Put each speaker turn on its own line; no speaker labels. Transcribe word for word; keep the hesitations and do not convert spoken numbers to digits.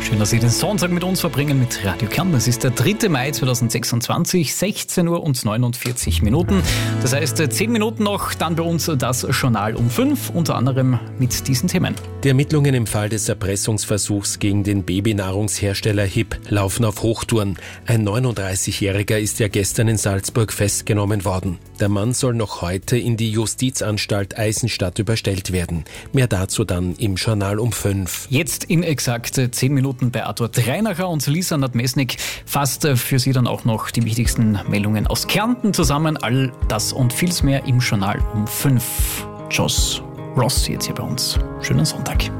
Schön, dass Sie den Sonntag mit uns verbringen mit Radio Kärnten. Es ist der dritte Mai zweitausendsechsundzwanzig, sechzehn Uhr und neunundvierzig Minuten. Das heißt, zehn Minuten noch, dann bei uns das Journal um fünf, unter anderem mit diesen Themen.
Die Ermittlungen im Fall des Erpressungsversuchs gegen den Babynahrungshersteller H I P laufen auf Hochtouren. Ein neununddreißigjähriger ist ja gestern in Salzburg festgenommen worden. Der Mann soll noch heute in die Justizanstalt Eisenstadt überstellt werden. Mehr dazu dann im Journal um fünf.
Jetzt in exakt zehn Minuten bei Arthur Dreinacher und Lisa Nadmesnik fasst für Sie dann auch noch die wichtigsten Meldungen aus Kärnten zusammen. All das und vieles mehr im Journal um fünf. Joss Ross jetzt hier bei uns. Schönen Sonntag.